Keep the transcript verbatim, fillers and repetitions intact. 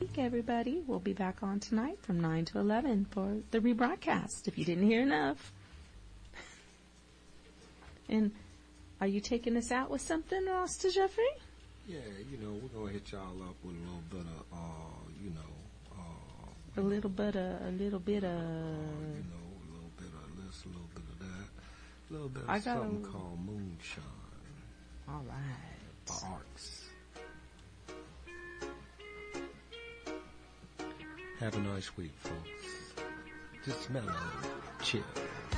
Everybody, we'll be back on tonight from nine to eleven for the rebroadcast, if you didn't hear enough. And are you taking us out with something, Master Jeffrey? Yeah, you know, we're going to hit y'all up with a little bit of, uh, you know, uh, a little bit of, a little bit of, uh, you know, a little bit of this, a little bit of that, a little bit of I got something a, called moonshine. All right. The arcs. Have a nice week, folks. Just mellow, chill.